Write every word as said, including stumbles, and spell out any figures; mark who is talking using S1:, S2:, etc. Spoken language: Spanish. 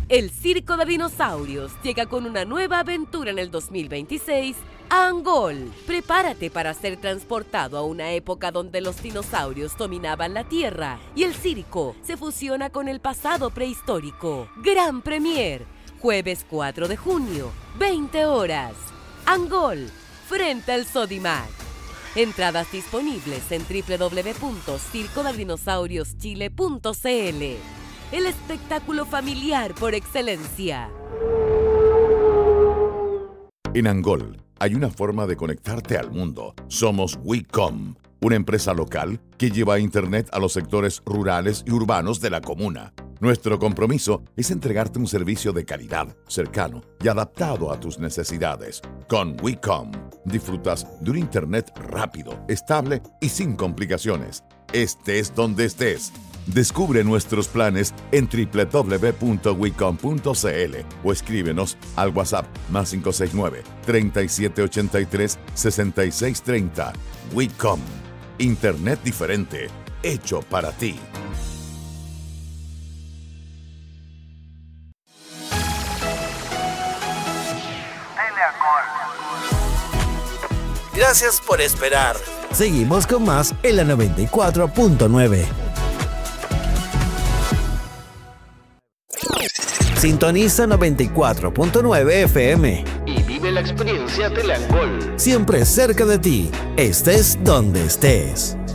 S1: El Circo de Dinosaurios llega con una nueva aventura en el dos mil veintiséis a Angol. Prepárate para ser transportado a una época donde los dinosaurios dominaban la Tierra y el circo se fusiona con el pasado prehistórico. Gran Premier, jueves cuatro de junio, veinte horas. Angol, frente al Sodimac. Entradas disponibles en doble u doble u doble u punto circo de dinosaurios chile punto c l. El espectáculo familiar por excelencia.
S2: En Angol hay una forma de conectarte al mundo. Somos WeCom, una empresa local que lleva internet a los sectores rurales y urbanos de la comuna. Nuestro compromiso es entregarte un servicio de calidad, cercano y adaptado a tus necesidades. Con WeCom disfrutas de un internet rápido, estable y sin complicaciones. Estés donde estés. Descubre nuestros planes en doble u doble u doble u punto wecom punto c l o escríbenos al WhatsApp más cinco seis nueve, treinta y siete ochenta y tres, sesenta y seis treinta. WeCom. Internet diferente, hecho para ti.
S3: Gracias por esperar. Seguimos con más en la noventa y cuatro punto nueve. Sintoniza noventa y cuatro punto nueve F M
S4: y vive la experiencia Teleangol.
S3: Siempre cerca de ti, estés donde estés.